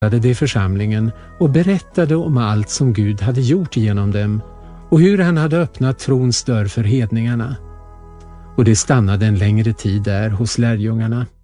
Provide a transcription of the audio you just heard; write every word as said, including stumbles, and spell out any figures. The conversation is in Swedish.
de i församlingen och berättade om allt som Gud hade gjort genom dem och hur han hade öppnat trons dörr för hedningarna. Och det stannade en längre tid där hos lärjungarna.